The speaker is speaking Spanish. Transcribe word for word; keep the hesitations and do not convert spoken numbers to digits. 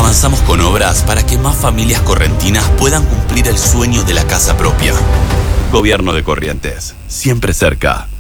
avanzamos con obras para que más familias correntinas puedan cumplir el sueño de la casa propia. Gobierno de Corrientes, siempre cerca.